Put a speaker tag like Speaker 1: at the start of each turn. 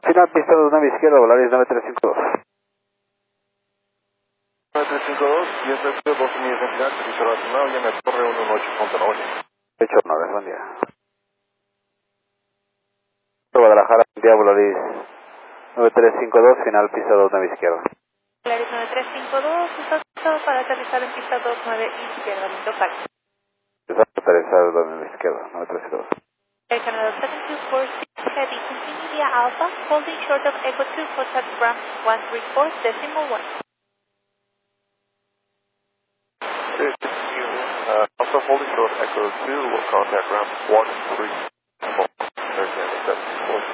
Speaker 1: Final pista 29 izquierda, Volaris 9352.
Speaker 2: 9352, y es el 12 millas en final, servicio nacional, llame a Torre 118.9.
Speaker 1: Hecho, no, buen día. Guadalajara, día Volaris 9352, final pista 29 izquierda.
Speaker 3: Volaris 9352, está listo para aterrizar en pista 29 izquierda, local.
Speaker 1: Aterrizar 29 izquierda, 9352.
Speaker 3: Air Canada 7246 Heavy, continue via Alpha, holding short of Echo 2 for touch ramp 134.1.
Speaker 2: Alpha holding short Echo 2 will contact ramp 1 and 3.